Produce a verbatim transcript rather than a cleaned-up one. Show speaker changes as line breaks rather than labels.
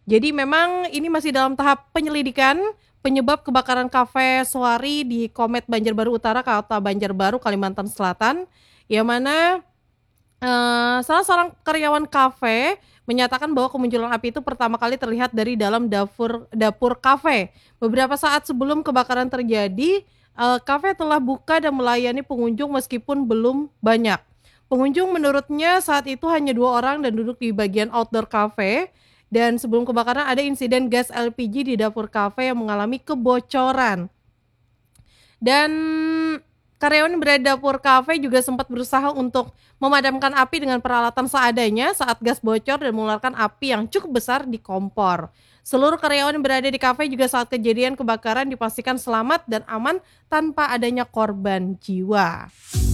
Jadi memang ini masih dalam tahap penyelidikan penyebab kebakaran kafe Soari di Komet Banjarbaru Utara, Kota Banjarbaru, Kalimantan Selatan, yang mana, eee, salah seorang karyawan kafe menyatakan bahwa kemunculan api itu pertama kali terlihat dari dalam dafur dapur kafe. Beberapa saat sebelum kebakaran terjadi, eee, kafe telah buka dan melayani pengunjung meskipun belum banyak. Pengunjung menurutnya saat itu hanya dua orang dan duduk di bagian outdoor kafe, dan sebelum kebakaran ada insiden gas L P G di dapur kafe yang mengalami kebocoran. Dan karyawan yang berada di dapur kafe juga sempat berusaha untuk memadamkan api dengan peralatan seadanya saat gas bocor dan mengeluarkan api yang cukup besar di kompor. Seluruh karyawan yang berada di kafe juga saat kejadian kebakaran dipastikan selamat dan aman tanpa adanya korban jiwa.